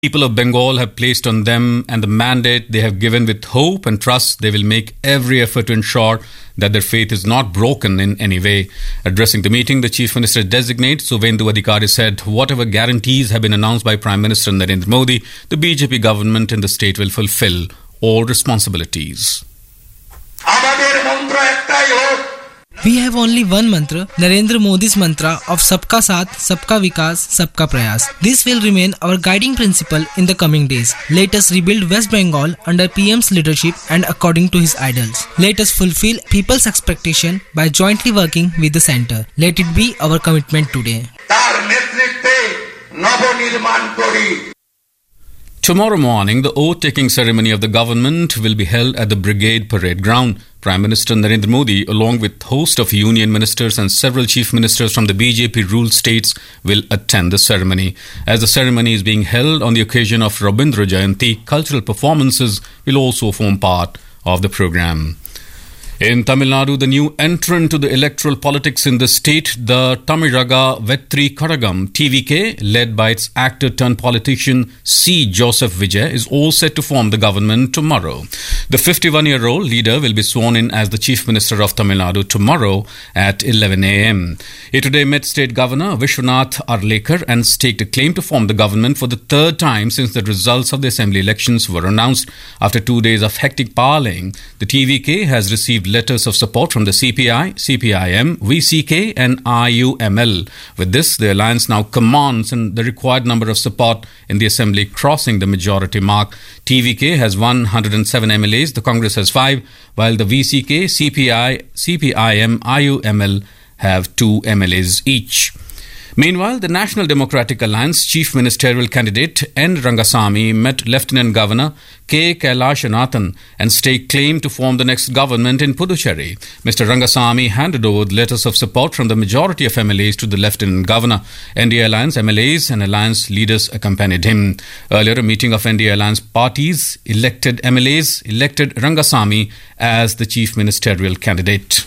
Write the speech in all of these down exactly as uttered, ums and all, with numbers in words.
People of Bengal have placed on them and the mandate they have given with hope and trust they will make every effort to ensure that their faith is not broken in any way. Addressing the meeting, the Chief Minister designate Suvendu Adhikari said whatever guarantees have been announced by Prime Minister Narendra Modi, the B J P government in the state will fulfill all responsibilities. We have only one mantra, Narendra Modi's mantra of Sabka Saath, Sabka Vikas, Sabka Prayas. This will remain our guiding principle in the coming days. Let us rebuild West Bengal under P M's leadership and according to his ideals. Let us fulfill people's expectation by jointly working with the centre. Let it be our commitment today. Tomorrow morning, the oath-taking ceremony of the government will be held at the Brigade Parade Ground. Prime Minister Narendra Modi, along with a host of union ministers and several chief ministers from the B J P-ruled states, will attend the ceremony. As the ceremony is being held on the occasion of Rabindra Jayanti, cultural performances will also form part of the program. In Tamil Nadu, the new entrant to the electoral politics in the state, the Tamizhaga Vetri Kadagam T V K, led by its actor-turned-politician C. Joseph Vijay, is all set to form the government tomorrow. The fifty-one-year-old leader will be sworn in as the Chief Minister of Tamil Nadu tomorrow at eleven a.m. He today met State Governor Vishwanath Arlekar and staked a claim to form the government for the third time since the results of the assembly elections were announced. After two days of hectic parleying, the T V K has received letters of support from the C P I, C P I M, V C K and I U M L. With this, the alliance now commands the required number of support in the assembly, crossing the majority mark. T V K has one hundred seven M L As, the Congress has five, while the V C K, C P I, C P I M, I U M L have two M L As each. Meanwhile, the National Democratic Alliance Chief Ministerial candidate N. Rangasamy met Lieutenant Governor K. Kailashanathan and staked claim to form the next government in Puducherry. Mister Rangasamy handed over letters of support from the majority of M L As to the Lieutenant Governor. N D A Alliance M L As and Alliance leaders accompanied him. Earlier, a meeting of N D A Alliance parties elected M L As elected Rangasamy as the Chief Ministerial candidate.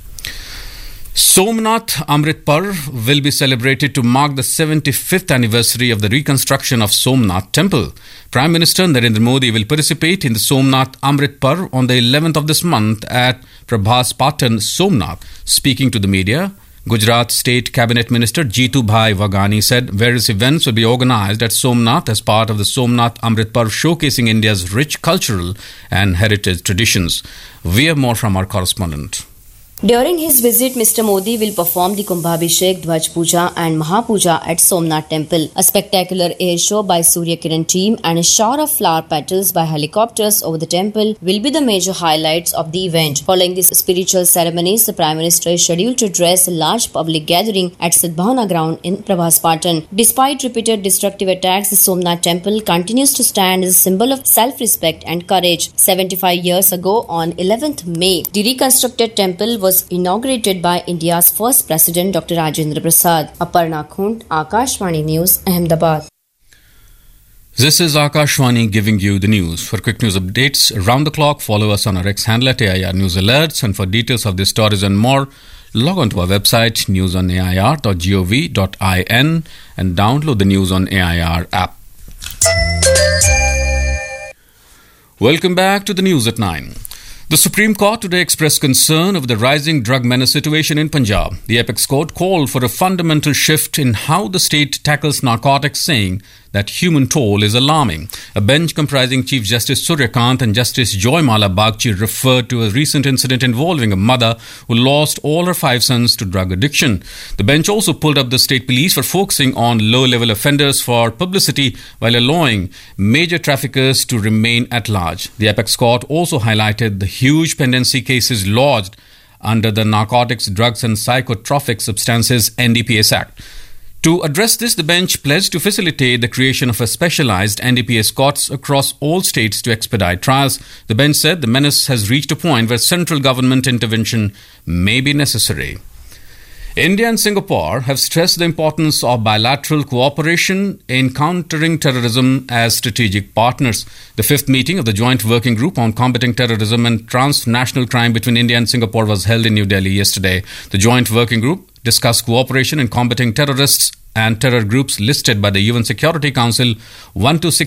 Somnath Amrit Parv will be celebrated to mark the seventy-fifth anniversary of the reconstruction of Somnath Temple. Prime Minister Narendra Modi will participate in the Somnath Amrit Parv on the eleventh of this month at Prabhas Patan, Somnath. Speaking to the media, Gujarat State Cabinet Minister Jeetu Bhai Waghani said various events will be organized at Somnath as part of the Somnath Amrit Parv, showcasing India's rich cultural and heritage traditions. We have more from our correspondent. During his visit, Mister Modi will perform the Kumbhabhishek, Dhwaj Puja and Mahapuja at Somnath Temple. A spectacular air show by Surya Kiran team and a shower of flower petals by helicopters over the temple will be the major highlights of the event. Following these spiritual ceremonies, the Prime Minister is scheduled to address a large public gathering at Sadbhavana ground in Prabhas Patan. Despite repeated destructive attacks, the Somnath Temple continues to stand as a symbol of self-respect and courage. seventy-five years ago, on eleventh May, the reconstructed temple was was inaugurated by India's first President Doctor Rajendra Prasad. Aparna Khund, Akashvani News, Ahmedabad. This is Akashvani giving you the news. For quick news updates around the clock, follow us on our X handle at A I R News Alerts. And for details of these stories and more, log on to our website news on A I R dot gov dot in and download the News on A I R app. Welcome back to the news at nine. The Supreme Court today expressed concern over the rising drug menace situation in Punjab. The Apex Court called for a fundamental shift in how the state tackles narcotics, saying that human toll is alarming. A bench comprising Chief Justice Suryakant and Justice Joymala Bagchi referred to a recent incident involving a mother who lost all her five sons to drug addiction. The bench also pulled up the state police for focusing on low-level offenders for publicity while allowing major traffickers to remain at large. The Apex Court also highlighted the huge pendency cases lodged under the Narcotics, Drugs and Psychotropic Substances N D P S Act. To address this, the bench pledged to facilitate the creation of a specialized N D P S courts across all states to expedite trials. The bench said the menace has reached a point where central government intervention may be necessary. India and Singapore have stressed the importance of bilateral cooperation in countering terrorism as strategic partners. The fifth meeting of the Joint Working Group on Combating Terrorism and Transnational Crime between India and Singapore was held in New Delhi yesterday. The Joint Working Group discussed cooperation in combating terrorists and terror groups listed by the U N Security Council one to six